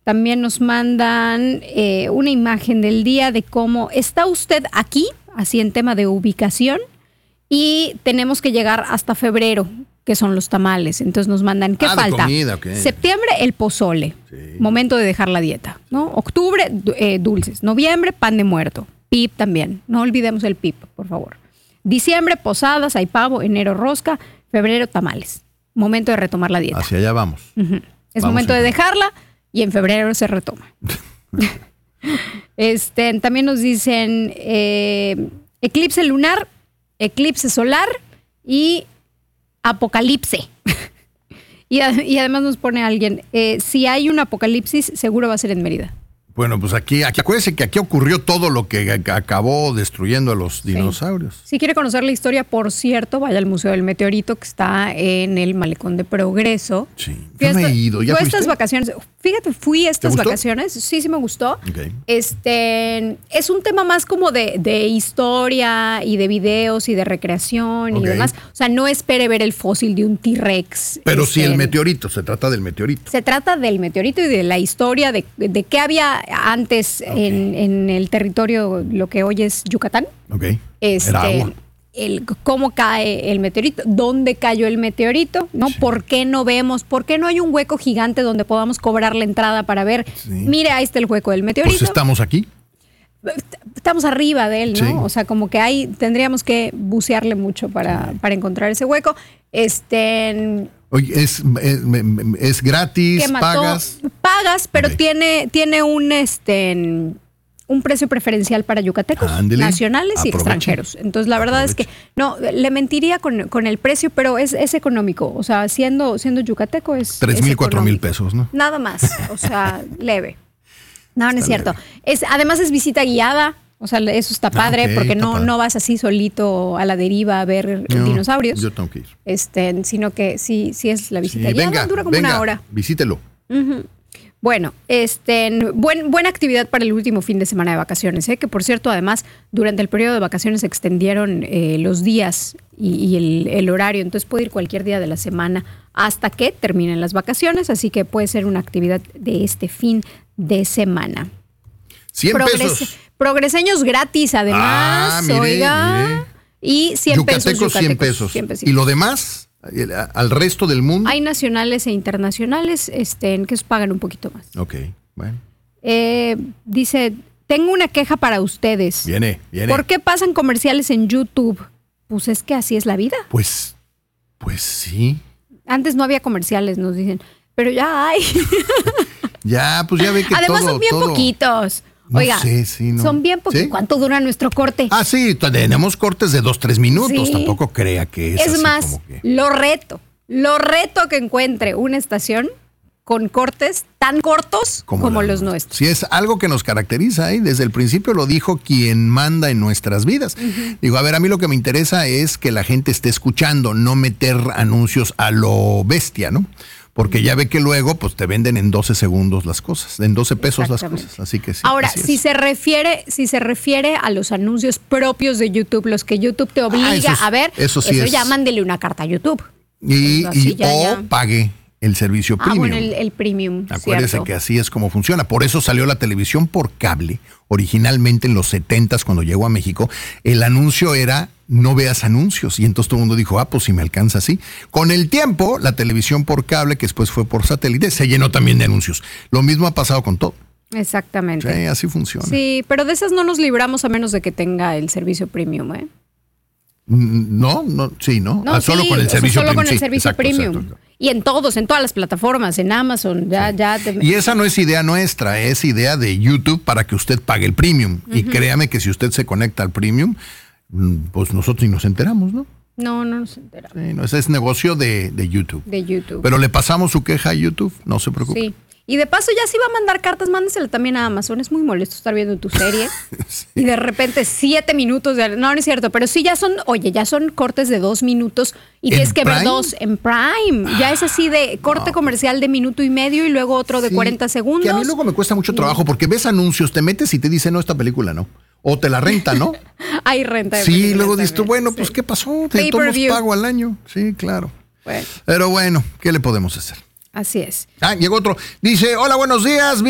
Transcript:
También nos mandan una imagen del día de cómo está usted aquí, así en tema de ubicación, y tenemos que llegar hasta febrero, que son los tamales. Entonces nos mandan, ¿qué falta? De comida, okay. Septiembre, el pozole, sí. Momento de dejar la dieta, ¿no? Octubre, dulces. Noviembre, pan de muerto. Pip también, no olvidemos el pip, por favor. Diciembre, posadas, hay pavo. Enero, rosca. Febrero, tamales. Momento de retomar la dieta. Hacia allá vamos. Uh-huh. Es momento de dejarla y en febrero se retoma. También nos dicen eclipse lunar, eclipse solar y apocalipse. y además nos pone alguien, si hay un apocalipsis, seguro va a ser en Mérida. Bueno, pues aquí acuérdense que aquí ocurrió todo lo que acabó destruyendo a los dinosaurios. Si quiere conocer la historia, por cierto, vaya al Museo del Meteorito, que está en el Malecón de Progreso. Sí, yo me he ido. ¿Ya fuiste? Estas vacaciones, fíjate, fui estas vacaciones, sí me gustó. Okay. Es un tema más como de historia y de videos y de recreación y demás. O sea, no espere ver el fósil de un T-Rex. Pero sí el meteorito, se trata del meteorito. Se trata del meteorito y de la historia de qué había antes en el territorio, lo que hoy es Yucatán. Okay. Era agua. Cómo cae el meteorito, dónde cayó el meteorito, ¿no? Sí. ¿Por qué no vemos? ¿Por qué no hay un hueco gigante donde podamos cobrar la entrada para ver? Sí. Mire, ahí está el hueco del meteorito. Pues estamos aquí. Estamos arriba de él, ¿no? Sí. O sea, como que ahí tendríamos que bucearle mucho para encontrar ese hueco. Oye, es gratis, pagas, pero tiene un precio preferencial para yucatecos, nacionales y extranjeros. Entonces, la verdad es que no, le mentiría con el precio, pero es económico. O sea, siendo yucateco es 3,000, 4,000 pesos, ¿no? Nada más, o sea, leve. No es cierto. Además es visita guiada. O sea, eso está padre porque no vas así solito a la deriva a ver dinosaurios. Yo tengo que ir. Sino que sí es la visita. Ya dura como una hora. Visítelo. Uh-huh. Bueno, buena actividad para el último fin de semana de vacaciones, que por cierto, además, durante el periodo de vacaciones se extendieron los días y el horario, entonces puede ir cualquier día de la semana hasta que terminen las vacaciones, así que puede ser una actividad de este fin de semana. 100 pesos. Progreseños gratis, además, mire. Y 100 pesos. Yucatecos, 100 pesos. ¿Y lo demás? ¿Al resto del mundo? Hay nacionales e internacionales que pagan un poquito más. Ok, bueno. Dice, tengo una queja para ustedes. Viene. ¿Por qué pasan comerciales en YouTube? Pues es que así es la vida. Pues sí. Antes no había comerciales, nos dicen, pero ya hay. Ya ve que además son bien poquitos. Oiga, son bien poquitos. ¿Sí? ¿Cuánto dura nuestro corte? Sí, tenemos cortes de 2-3 minutos. Sí. Tampoco crea que es así más, como que... lo reto que encuentre una estación con cortes tan cortos como los nuestros. Sí, es algo que nos caracteriza, desde el principio lo dijo quien manda en nuestras vidas. Uh-huh. Digo, a mí lo que me interesa es que la gente esté escuchando, no meter anuncios a lo bestia, ¿no? Porque ya ve que luego pues te venden en 12 segundos las cosas, en 12 pesos las cosas, así que sí. Ahora, si se refiere a los anuncios propios de YouTube, los que YouTube te obliga a ver, eso ya mándele una carta a YouTube. O pague el servicio premium. Bueno, el premium. Acuérdese que así es como funciona. Por eso salió la televisión por cable. Originalmente en los 70s, cuando llegó a México, el anuncio era no veas anuncios. Y entonces todo el mundo dijo, pues si me alcanza así. Con el tiempo, la televisión por cable, que después fue por satélite, se llenó también de anuncios. Lo mismo ha pasado con todo. Exactamente. Sí, así funciona. Sí, pero de esas no nos libramos a menos de que tenga el servicio premium, No, solo con el servicio premium. Solo con el servicio premium. Exacto. Y en todas las plataformas, en Amazon, Y esa no es idea nuestra, es idea de YouTube para que usted pague el premium. Uh-huh. Y créame que si usted se conecta al premium, pues nosotros ni nos enteramos, ¿no? No nos enteramos. Sí, ese es negocio de YouTube. De YouTube. Pero le pasamos su queja a YouTube, no se preocupe. Sí. Y de paso, ya si va a mandar cartas, mándesela también a Amazon. Es muy molesto estar viendo tu serie sí. Y de repente 7 minutos. No es cierto, pero sí ya son cortes de 2 minutos y tienes que ver 2 en Prime. Ya es así de corte comercial de minuto y medio y luego otro de 40 segundos. Que a mí luego me cuesta mucho trabajo porque ves anuncios, te metes y te dice, no, esta película no. O te la renta, ¿no? Hay renta. Sí, luego dices tú, bueno, pues ¿qué pasó? Te tomas pago al año. Sí, claro. Bueno. Pero bueno, ¿qué le podemos hacer? Así es. Llegó otro. Dice, hola, buenos días.